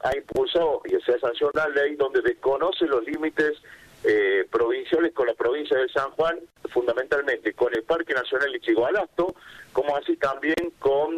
ha impulsado y se ha sancionado la ley donde desconoce los límites provinciales con la provincia de San Juan, fundamentalmente con el Parque Nacional Ichigualasto, como así también con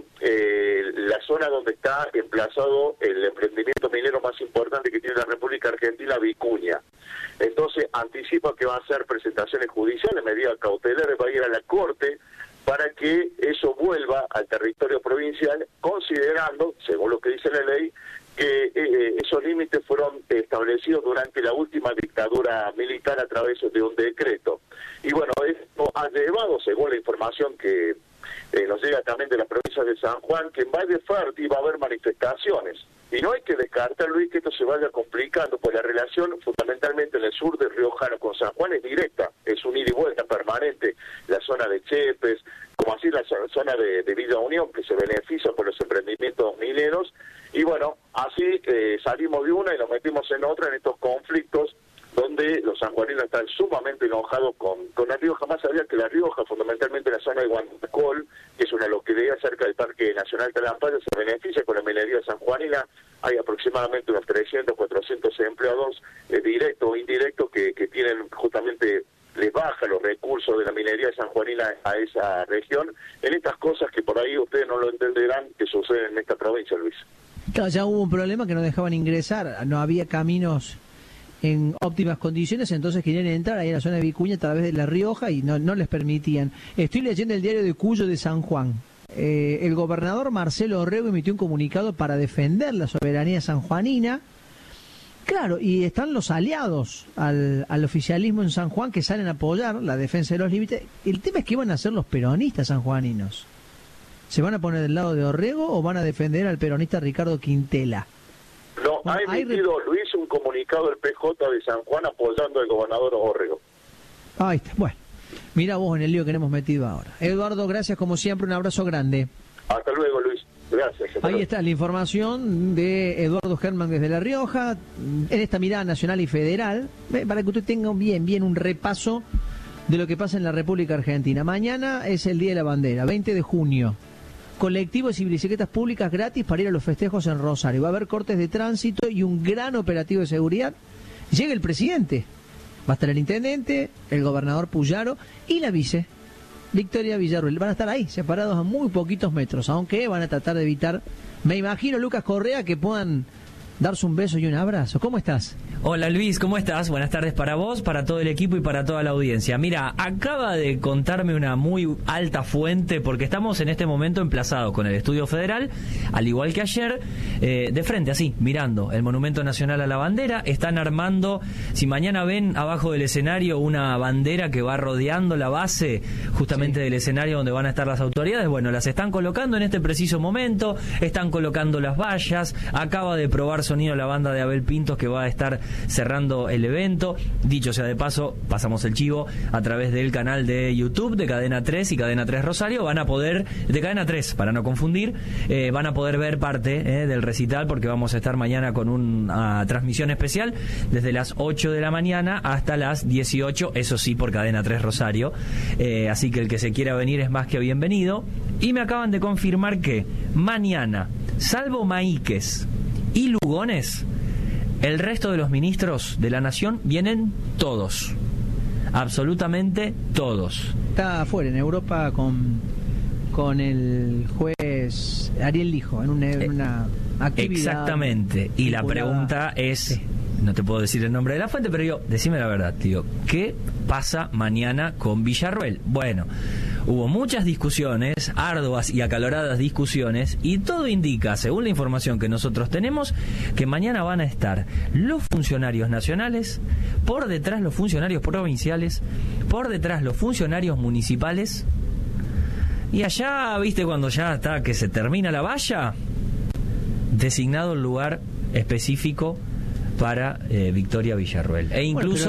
la zona donde está emplazado el emprendimiento minero más importante que tiene la República Argentina, Vicuña. Entonces anticipa que va a hacer presentaciones judiciales, medidas cautelares, va a ir a la Corte para que eso vuelva al territorio provincial, considerando, según lo que dice la ley, que esos límites fueron establecidos durante la última dictadura militar a través de un decreto. Y bueno, esto ha llevado, según la información que nos llega también de la provincia de San Juan, que en Valle Fértil va a haber manifestaciones. Y no hay que descartar, Luis, que esto se vaya complicando, pues la relación fundamentalmente en el sur de Riojano con San Juan es directa, es un ida y vuelta permanente, la zona de Chepes, como así la zona de Villa Unión, que se beneficia por los emprendimientos mineros, y bueno, así salimos de una y nos metimos en otra en estos conflictos donde los sanjuaninos están sumamente enojados con La Rioja, más allá que La Rioja, fundamentalmente la zona de Guantacol, que es una localidad cerca del Parque Nacional Talampaya, se beneficia con la minería sanjuanina. Hay aproximadamente unos 300, 400 empleados directos o indirectos que tienen justamente, les baja los recursos de la minería sanjuanina a esa región, en estas cosas que por ahí ustedes no lo entenderán que suceden en esta provincia, Luis. Claro, ya hubo un problema que no dejaban ingresar, no había caminos en óptimas condiciones, entonces querían entrar ahí a la zona de Vicuña a través de La Rioja y no les permitían. Estoy leyendo el diario de Cuyo de San Juan. El gobernador Marcelo Orrego emitió un comunicado para defender la soberanía sanjuanina. Claro, y están los aliados al oficialismo en San Juan que salen a apoyar la defensa de los límites. El tema es qué van a hacer los peronistas sanjuaninos. ¿Se van a poner del lado de Orrego o van a defender al peronista Ricardo Quintela? No, bueno, ha emitido Luis un comunicado del PJ de San Juan apoyando al gobernador Orrego. Ahí está, bueno. Mira vos en el lío que le hemos metido ahora. Eduardo, gracias como siempre, un abrazo grande. Hasta luego, Luis. Gracias. Ahí está la información de Eduardo Germán desde La Rioja, en esta mirada nacional y federal, para que usted tenga bien un repaso de lo que pasa en la República Argentina. Mañana es el Día de la Bandera, 20 de junio. Colectivos y bicicletas públicas gratis para ir a los festejos en Rosario. Va a haber cortes de tránsito y un gran operativo de seguridad. Llega el presidente. Va a estar el intendente, el gobernador Puyaro y la vice, Victoria Villarruel. Van a estar ahí, separados a muy poquitos metros, aunque van a tratar de evitar, me imagino, Lucas Correa, que puedan darse un beso y un abrazo. ¿Cómo estás? Hola Luis, ¿cómo estás? Buenas tardes para vos, para todo el equipo y para toda la audiencia. Mira, acaba de contarme una muy alta fuente, porque estamos en este momento emplazados con el Estudio Federal, al igual que ayer, de frente así, mirando el Monumento Nacional a la Bandera. Están armando, si mañana ven abajo del escenario una bandera que va rodeando la base justamente del escenario donde van a estar las autoridades, bueno, las están colocando en este preciso momento, están colocando las vallas, acaba de probar sonido la banda de Abel Pintos que va a estar cerrando el evento. Dicho sea de paso, pasamos el chivo a través del canal de YouTube de Cadena 3 y Cadena 3 Rosario. Van a poder, de Cadena 3 para no confundir, van a poder ver parte del recital, porque vamos a estar mañana con una transmisión especial desde las 8 de la mañana hasta las 18, eso sí, por Cadena 3 Rosario, así que el que se quiera venir es más que bienvenido. Y me acaban de confirmar que mañana, salvo Maíques y Lugones, el resto de los ministros de la Nación vienen todos, absolutamente todos. Está afuera en Europa con el juez Ariel Lijo en una actividad. Exactamente, y la pregunta es, sí, no te puedo decir el nombre de la fuente, pero decime la verdad, tío, ¿qué pasa mañana con Villarruel? Bueno, hubo muchas discusiones, arduas y acaloradas discusiones, y todo indica, según la información que nosotros tenemos, que mañana van a estar los funcionarios nacionales, por detrás los funcionarios provinciales, por detrás los funcionarios municipales, y allá, viste, cuando ya está, que se termina la valla, designado el lugar específico para Victoria Villarruel. E incluso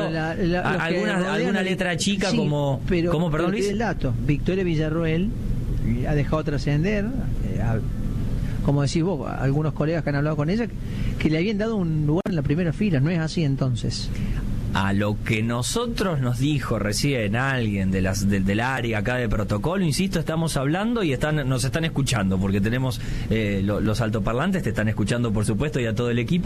alguna letra chica, sí, como perdón, Luis. El dato, Victoria Villarruel ha dejado trascender, como decís vos, algunos colegas que han hablado con ella, que le habían dado un lugar en la primera fila. ¿No es así entonces? A lo que nosotros nos dijo recién alguien del área acá de protocolo, insisto, estamos hablando y nos están escuchando, porque tenemos los altoparlantes, te están escuchando por supuesto, y a todo el equipo.